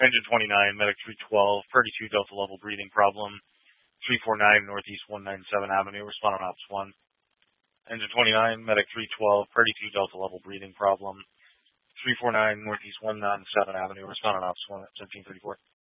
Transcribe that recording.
Engine 29, Medic 312, 32 Delta level breathing problem. 349 Northeast 197 Avenue, respond on Ops 1. Engine 29, Medic 312, 32 Delta level breathing problem. 349 Northeast 197 Avenue, respond on Ops 1 at 1734.